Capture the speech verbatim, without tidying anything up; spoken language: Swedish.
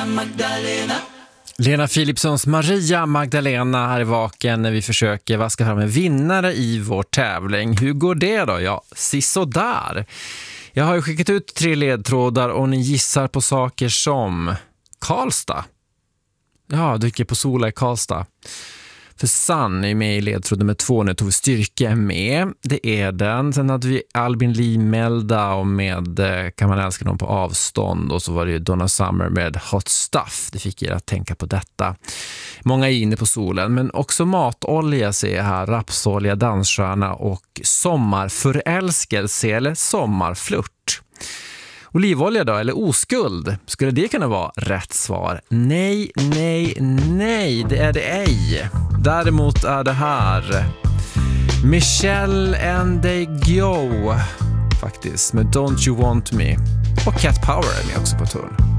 Maria Magdalena. Lena Philipssons Maria Magdalena här i Vaken när vi försöker vaska fram en vinnare i vår tävling. Hur går det då? Ja, sisådär. Jag har ju skickat ut tre ledtrådar och ni gissar på saker som Karlstad. Ja, dyker på Sola i Karlstad. För Sann är med i ledtråd nummer två. Nu tog vi Styrke med. Det är den. Sen hade vi Albin Lee Melda och med Kan man älska någon på avstånd. Och så var det ju Donna Summer med Hot Stuff. Det fick er att tänka på detta. Många är inne på solen. Men också matolja ser jag här. Rapsolja, dansstjärna och sommarförälskelse eller sommarflört. Olivolja då, eller oskuld? Skulle det kunna vara rätt svar? Nej, nej, nej, det är det ej. Däremot är det här Michelle and they go faktiskt med Don't You Want Me. Och Cat Power är med också på tull.